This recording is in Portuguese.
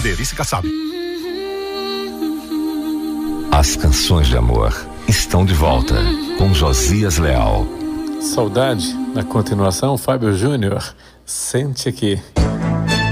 Delícia Kassab. As canções de amor estão de volta com Josias Leal. Saudade, na continuação, Fábio Júnior, Sente Aqui.